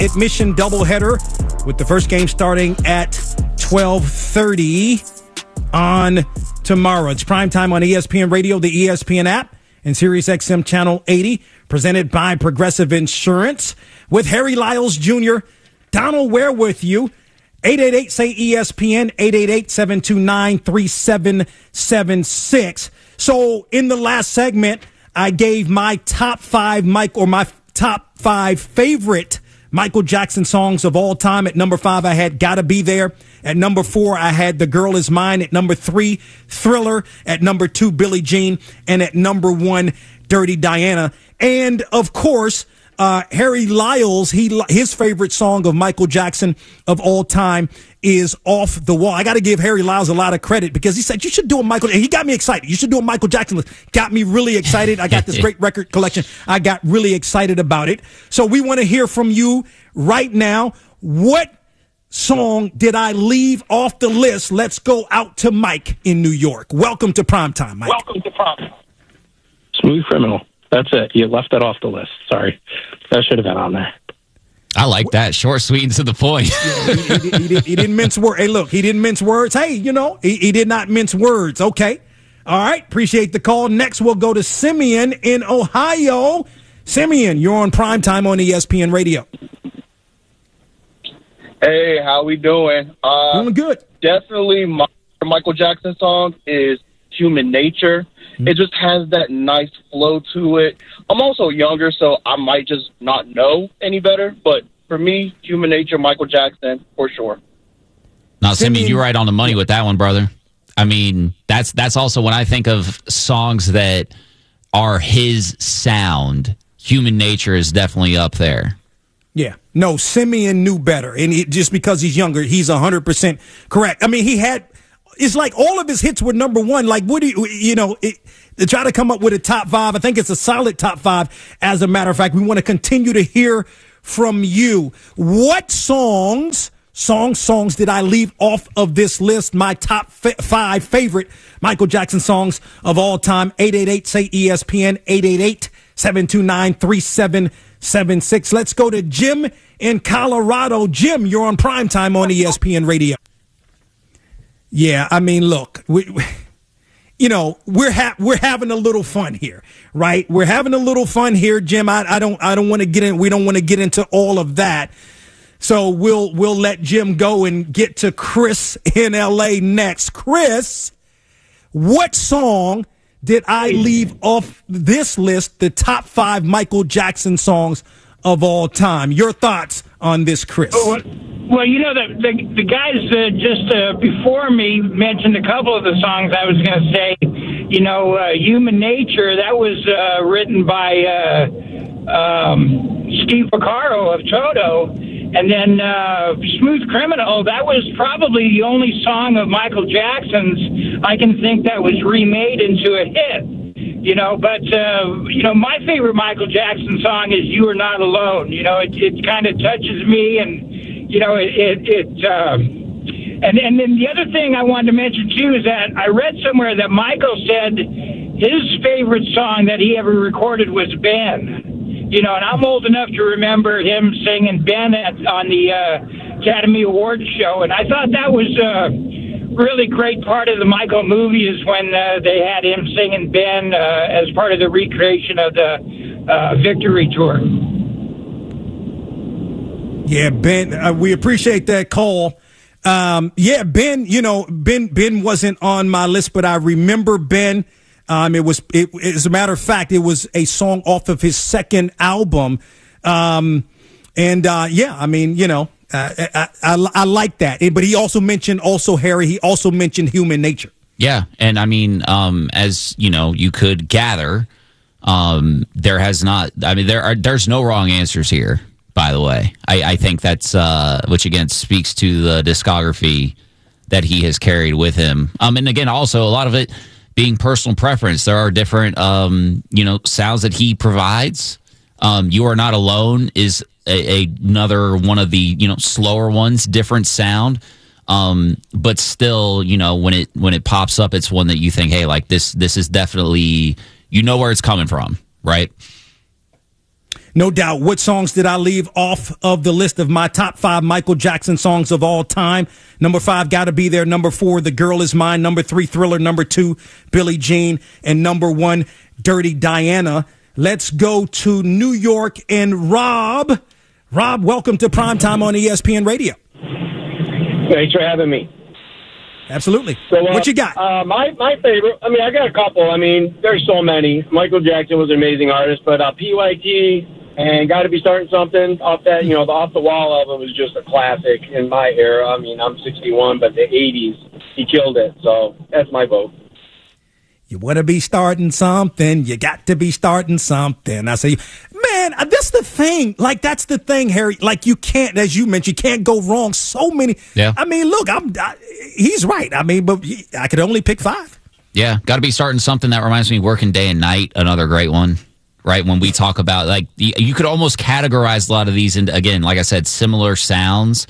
admission doubleheader with the first game starting at 12:30 on tomorrow. It's primetime on ESPN Radio, the ESPN app, and SiriusXM Channel 80, presented by Progressive Insurance. With Harry Lyles Jr., Donald Ware with you. 888-SAY-ESPN, 888-729-3776. So in the last segment, I gave my top five favorite Michael Jackson songs of all time. At number 5, I had Gotta Be There. At number 4, I had The Girl Is Mine. At number 3, Thriller. At number 2, Billie Jean. And at number 1, Dirty Diana. And of course, Harry Lyles, his favorite song of Michael Jackson of all time is Off the Wall. I got to give Harry Lyles a lot of credit because he said, you should do a Michael, and he got me excited. You should do a Michael Jackson list. Got me really excited. I got this great record collection. I got really excited about it. So we want to hear from you right now. What song did I leave off the list? Let's go out to Mike in New York. Welcome to Primetime, Mike. Welcome to Primetime. Smooth Criminal. That's it. You left that off the list. Sorry. That should have been on there. I like that. Short, sweet, and to the point. He didn't mince words. Hey, look, he didn't mince words. Hey, he did not mince words. Okay. All right. Appreciate the call. Next, we'll go to Simeon in Ohio. Simeon, you're on Primetime on ESPN Radio. Hey, how we doing? Doing good. Definitely my Michael Jackson song is Human Nature. It just has that nice flow to it. I'm also younger, so I might just not know any better. But for me, Human Nature, Michael Jackson, for sure. Now, Simeon, you're right on the money with that one, brother. I mean, that's also when I think of songs that are his sound, Human Nature is definitely up there. Yeah. No, Simeon knew better. And just because he's younger, he's 100% correct. I mean, it's like all of his hits were number one. Like, what do to try to come up with a top 5? I think it's a solid top 5. As a matter of fact, we want to continue to hear from you. What songs did I leave off of this list? My top 5 favorite Michael Jackson songs of all time. 888-SAY-ESPN, 888-729-3776. Let's go to Jim in Colorado. Jim, you're on Primetime on ESPN Radio. Yeah, I mean, look, we're having a little fun here, right? We're having a little fun here, Jim. I don't want to get in. We don't want to get into all of that. So we'll let Jim go and get to Chris in LA next. Chris, what song did I leave off this list? The top 5 Michael Jackson songs of all time. Your thoughts on this, Chris? Well, the guys just before me mentioned a couple of the songs. I was going to say, Human Nature, that was written by Steve Porcaro of Toto. And then Smooth Criminal, that was probably the only song of Michael Jackson's I can think that was remade into a hit. My favorite Michael Jackson song is You Are Not Alone. It kind of touches me, and and then the other thing I wanted to mention too is that I read somewhere that Michael said his favorite song that he ever recorded was Ben. And I'm old enough to remember him singing Ben on the Academy Awards show, and I thought that was really great part of the Michael movie is when they had him singing Ben as part of the recreation of the Victory Tour. Yeah, Ben, we appreciate that call. Ben, Ben wasn't on my list, but I remember Ben. As a matter of fact, it was a song off of his second album. I like that. But he also mentioned Harry. He also mentioned Human Nature. Yeah. And I mean, as you could gather, there's no wrong answers here, by the way. I think that's, which again speaks to the discography that he has carried with him. And again, also a lot of it being personal preference. There are different, sounds that he provides. You Are Not Alone is another one of the, slower ones, different sound. But still, when it pops up, it's one that you think, hey, like this is definitely, where it's coming from, right? No doubt. What songs did I leave off of the list of my top 5 Michael Jackson songs of all time? Number 5, Gotta Be There. Number 4, The Girl Is Mine. Number 3, Thriller. Number 2, Billie Jean. And number 1, Dirty Diana. Let's go to New York and Rob. Rob, welcome to Primetime on ESPN Radio. Thanks for having me. Absolutely. So, what you got? My favorite, I got a couple. There's so many. Michael Jackson was an amazing artist, but PYT and Got to Be Starting Something off that, the Off the Wall album was just a classic in my era. I'm 61, but the 80s, he killed it. So that's my vote. You want to be starting something. You got to be starting something. I say, man, that's the thing. Like, that's the thing, Harry. Like, you can't, as you mentioned, you can't go wrong. So many. Yeah. Look, he's right. But I could only pick 5. Yeah. Got to be starting something. That reminds me, Working Day and Night, another great one. Right. When we talk about, like, you could almost categorize a lot of these into, again, like I said, similar sounds.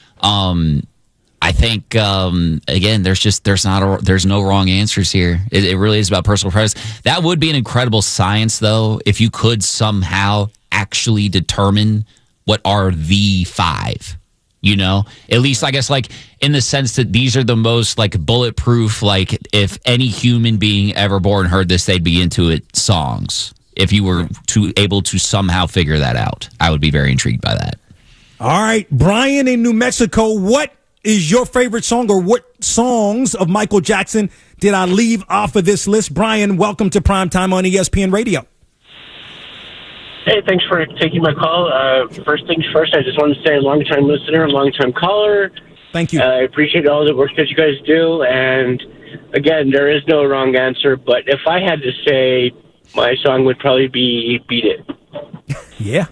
I think, again, there's no wrong answers here. It really is about personal preference. That would be an incredible science, though, if you could somehow actually determine what are the 5, at least, I guess, like, in the sense that these are the most, like, bulletproof, like, if any human being ever born heard this, they'd be into it songs. If you were able to somehow figure that out, I would be very intrigued by that. All right, Brian in New Mexico, what is your favorite song, or what songs of Michael Jackson did I leave off of this list? Brian, welcome to Primetime on ESPN Radio. Hey, thanks for taking my call. First things first, I just want to say long-time listener, long-time caller. Thank you. I appreciate all the work that you guys do. And, again, there is no wrong answer. But if I had to say, my song would probably be Beat It. Yeah.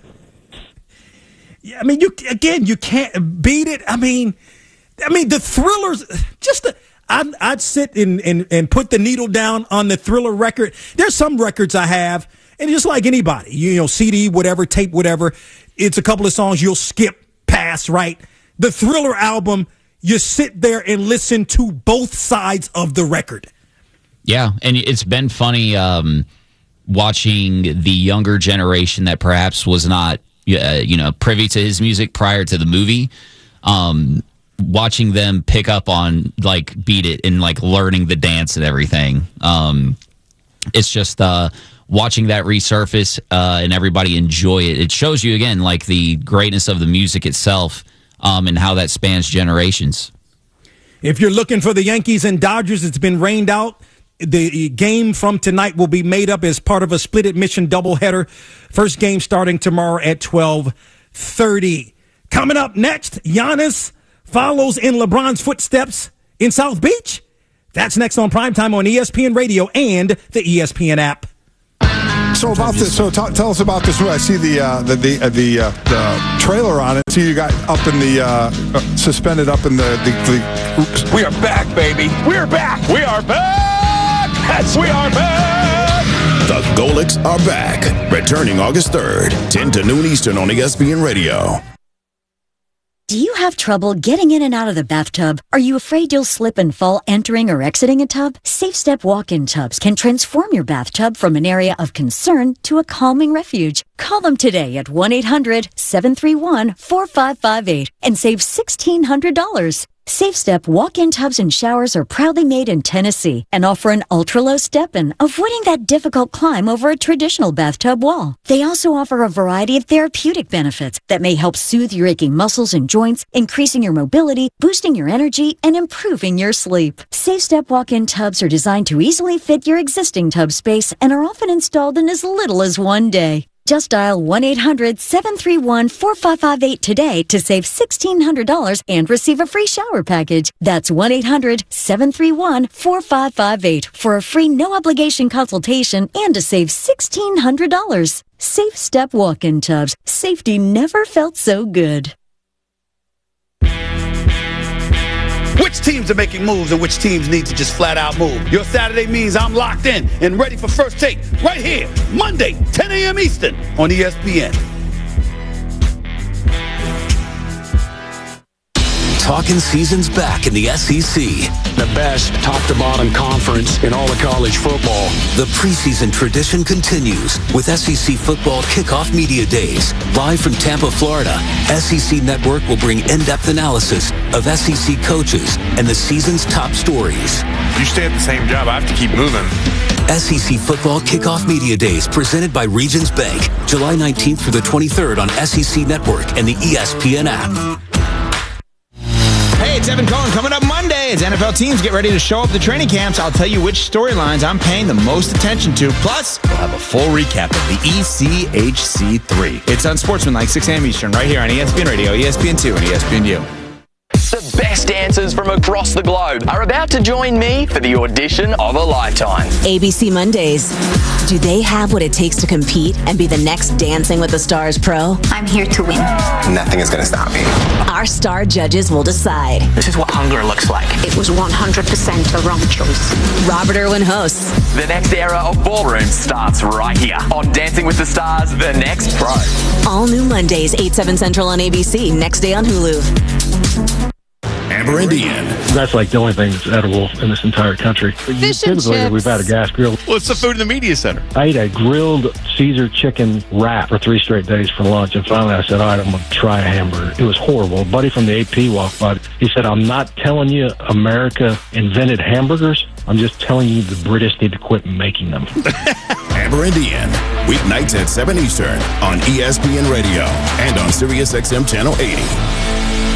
Yeah, you can't beat it. The Thriller's I'd sit and put the needle down on the Thriller record. There's some records I have, and just like anybody, CD, whatever, tape, whatever, it's a couple of songs you'll skip past, right? The Thriller album, you sit there and listen to both sides of the record. Yeah, and it's been funny watching the younger generation that perhaps was not privy to his music prior to the movie. Watching them pick up on, like, Beat It and, like, learning the dance and everything. It's just watching that resurface and everybody enjoy it. It shows you, again, like, the greatness of the music itself and how that spans generations. If you're looking for the Yankees and Dodgers, it's been rained out. The game from tonight will be made up as part of a split admission doubleheader. First game starting tomorrow at 12:30. Coming up next, Giannis follows in LeBron's footsteps in South Beach. That's next on Primetime on ESPN Radio and the ESPN app. So about this, tell us about this. I see the trailer on it. See, you got up in the suspended up in the. We are back, baby. We are back. We are back. Yes, we are back. The Golics are back. Returning August 3rd, 10 to noon Eastern on ESPN Radio. Do you have trouble getting in and out of the bathtub? Are you afraid you'll slip and fall entering or exiting a tub? SafeStep walk-in tubs can transform your bathtub from an area of concern to a calming refuge. Call them today at 1-800-731-4558 and save $1,600. SafeStep walk-in tubs and showers are proudly made in Tennessee and offer an ultra-low step-in, avoiding that difficult climb over a traditional bathtub wall. They also offer a variety of therapeutic benefits that may help soothe your aching muscles and joints, increasing your mobility, boosting your energy, and improving your sleep. SafeStep walk-in tubs are designed to easily fit your existing tub space and are often installed in as little as one day. Just dial 1-800-731-4558 today to save $1,600 and receive a free shower package. That's 1-800-731-4558 for a free no-obligation consultation and to save $1,600. SafeStep walk-in tubs. Safety never felt so good. Which teams are making moves and which teams need to just flat out move? Your Saturday means I'm locked in and ready for First Take right here, Monday, 10 a.m. Eastern on ESPN. talking season's back in the SEC. The best top-to-bottom conference in all of college football. The preseason tradition continues with SEC Football Kickoff Media Days. Live from Tampa, Florida, SEC Network will bring in-depth analysis of SEC coaches and the season's top stories. You stay at the same job, I have to keep moving. SEC Football Kickoff Media Days presented by Regions Bank, July 19th through the 23rd on SEC Network and the ESPN app. Hey, it's Evan Cohen. Coming up Monday, as NFL teams get ready to show up at the training camps, I'll tell you which storylines I'm paying the most attention to. Plus, we'll have a full recap of the ECHC3. It's Unsportsmanlike, 6 a.m. Eastern, right here on ESPN Radio, ESPN2, and ESPNU. The best dancers from across the globe are about to join me for the audition of a lifetime. ABC Mondays. Do they have what it takes to compete and be the next Dancing with the Stars pro? I'm here to win. Nothing is going to stop me. Our star judges will decide. This is what hunger looks like. It was 100% a wrong choice. Robert Irwin hosts. The next era of ballroom starts right here on Dancing with the Stars, The Next Pro. All new Mondays, 8, 7 Central on ABC. Next day on Hulu. Amber and Ian. That's like the only thing that's edible in this entire country. Fish and Typically, chips. we've had a gas grill. What's the food in the media center? I ate a grilled Caesar chicken wrap for 3 straight days for lunch, and finally I said, all right, I'm going to try a hamburger. It was horrible. A buddy from the AP walked by. He said, I'm not telling you America invented hamburgers. I'm just telling you the British need to quit making them. Amber and Ian. Weeknights at 7 Eastern on ESPN Radio and on SiriusXM Channel 80.